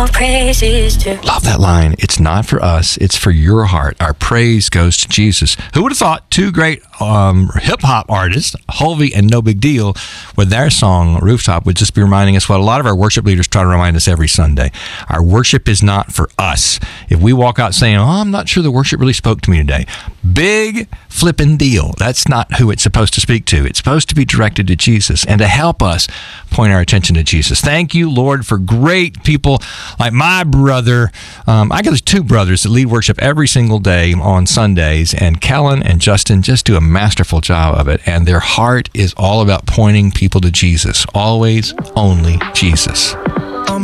all praises to. Love that line. It's not for us, it's for your heart. Our praise goes to Jesus. Who would have thought two great hip-hop artists, Hulvey and No Big Deal, with their song Rooftop, would just be reminding us what a lot of our worship leaders try to remind us every Sunday. Our worship is not for us. If we walk out saying, I'm not sure the worship really spoke to me today, big flippin' deal. That's not who it's supposed to speak to. It's supposed to be directed to Jesus and to help us point our attention to Jesus. Thank you, Lord, for great people like my brother. I got two brothers that lead worship every single day on Sundays, and Kellen and Justin just do a masterful job of it, and their heart is all about pointing people to Jesus. Always, only Jesus.